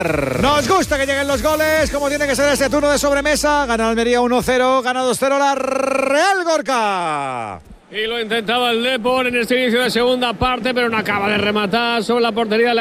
Nos gusta que lleguen los goles, como tiene que ser este turno de sobremesa. Gana Almería 1-0, gana 2-0 la Real Gorka. Y lo intentaba el Depor en este inicio de segunda parte, pero no acaba de rematar sobre la portería de la